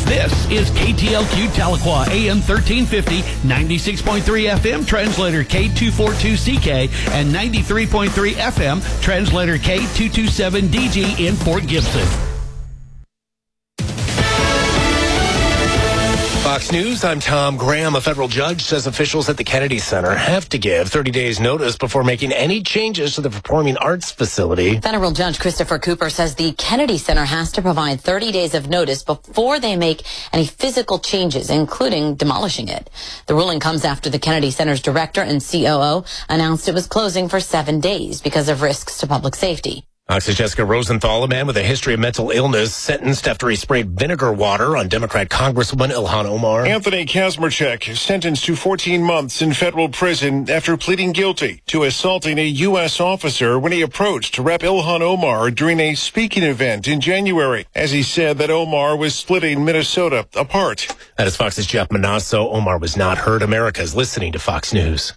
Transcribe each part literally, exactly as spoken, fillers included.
This is K T L Q Tahlequah, A M thirteen fifty, ninety-six point three F M, translator K two forty-two C K, and ninety-three point three F M, translator K two twenty-seven D G in Fort Gibson. Fox News, I'm Tom Graham. A federal judge says officials at the Kennedy Center have to give thirty days notice before making any changes to the performing arts facility. Federal Judge Christopher Cooper says the Kennedy Center has to provide thirty days of notice before they make any physical changes, including demolishing it. The ruling comes after the Kennedy Center's director and C O O announced it was closing for seven days because of risks to public safety. Fox's Jessica Rosenthal, a man with a history of mental illness, sentenced after he sprayed vinegar water on Democrat Congresswoman Ilhan Omar. Anthony Kazmarchuk sentenced to fourteen months in federal prison after pleading guilty to assaulting a U S officer when he approached Rep Ilhan Omar during a speaking event in January, as he said that Omar was splitting Minnesota apart. That is Fox's Jeff Manasso. Omar was not heard. America's listening to Fox News.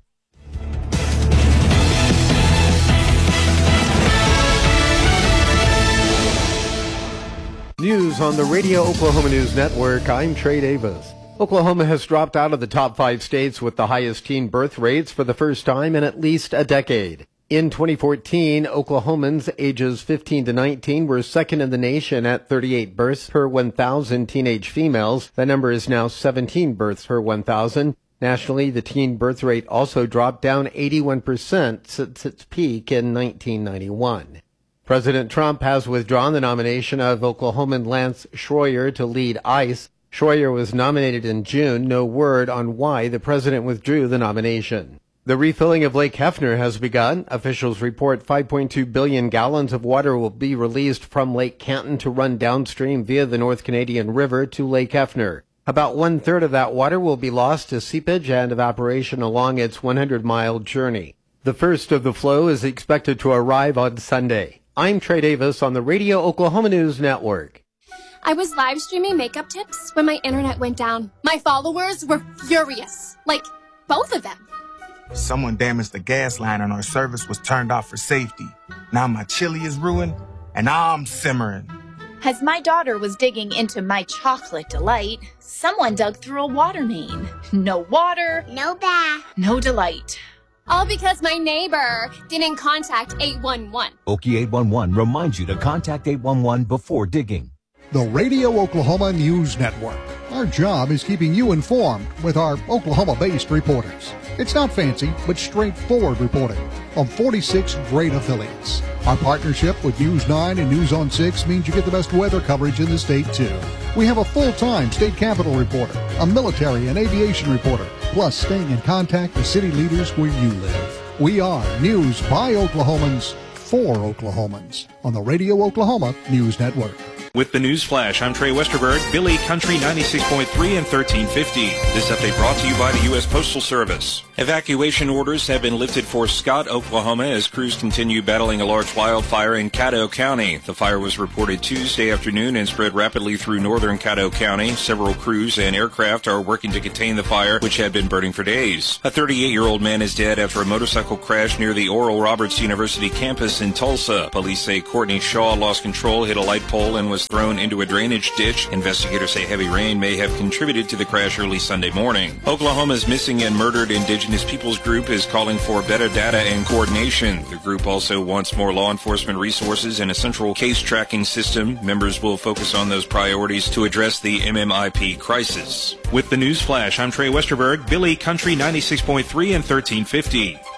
News on the Radio Oklahoma News Network. I'm Trey Davis. Oklahoma has dropped out of the top five states with the highest teen birth rates for the first time in at least a decade. In twenty fourteen, Oklahomans ages fifteen to nineteen were second in the nation at thirty-eight births per one thousand teenage females. That number is now seventeen births per one thousand. Nationally, the teen birth rate also dropped down eighty-one percent since its peak in nineteen ninety-one. President Trump has withdrawn the nomination of Oklahoman Lance Schroyer to lead ICE. Schroyer was nominated in June. No word on why the president withdrew the nomination. The refilling of Lake Hefner has begun. Officials report five point two billion gallons of water will be released from Lake Canton to run downstream via the North Canadian River to Lake Hefner. About one-third of that water will be lost to seepage and evaporation along its one hundred mile journey. The first of the flow is expected to arrive on Sunday. I'm Trey Davis on the Radio Oklahoma News Network. I was live streaming makeup tips when my internet went down. My followers were furious. Like, both of them. Someone damaged the gas line and our service was turned off for safety. Now my chili is ruined and I'm simmering. As my daughter was digging into my chocolate delight, someone dug through a water main. No water. No bath. No delight. All because my neighbor didn't contact eight one one. Okie eight one one reminds you to contact eight one one before digging. The Radio Oklahoma News Network. Our job is keeping you informed with our Oklahoma-based reporters. It's not fancy, but straightforward reporting on forty-six great affiliates. Our partnership with News nine and News on six means you get the best weather coverage in the state, too. We have a full-time state capitol reporter, a military and aviation reporter, plus staying in contact with city leaders where you live. We are News by Oklahomans for Oklahomans on the Radio Oklahoma News Network. With the News Flash, I'm Trey Westerberg, Billy Country ninety-six point three and thirteen fifty. This update brought to you by the U S Postal Service. Evacuation orders have been lifted for Scott, Oklahoma, as crews continue battling a large wildfire in Caddo County. The fire was reported Tuesday afternoon and spread rapidly through northern Caddo County. Several crews and aircraft are working to contain the fire, which had been burning for days. A thirty-eight-year-old man is dead after a motorcycle crash near the Oral Roberts University campus in Tulsa. Police say Courtney Shaw lost control, hit a light pole, and was thrown into a drainage ditch. Investigators say heavy rain may have contributed to the crash early Sunday morning. Oklahoma's Missing and Murdered Indigenous Peoples Group is calling for better data and coordination. The group also wants more law enforcement resources and a central case tracking system. Members will focus on those priorities to address the M M I P crisis. With the News Flash, I'm Trey Westerberg, Billy Country ninety-six point three and thirteen fifty.